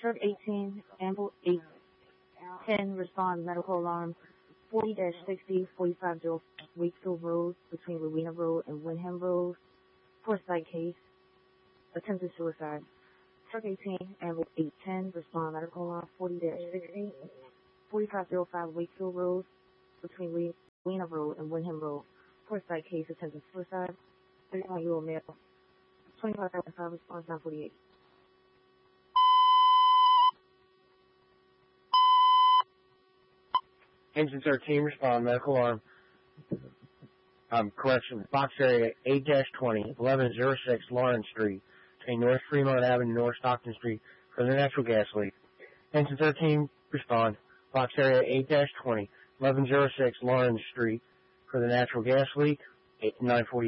Truck 18, Amble 810, respond medical alarm 40-60, 4505 Wakefield Road, between Rowena Road and Wyndham Road, for site case, attempted suicide. Truck 18, Amble 810, respond medical alarm 40-60, 4505 Wakefield Road, between Rowena Road and Wyndham Road, for site case, attempted suicide. 31-year-old male, 25,005, response 948. Engine 13, respond, medical alarm. Correction, box area 8-20, 1106 Lawrence Street, between North Fremont Avenue and North Stockton Street, for the natural gas leak. Engine 13, respond, box area 8-20, 1106 Lawrence Street, for the natural gas leak, 948.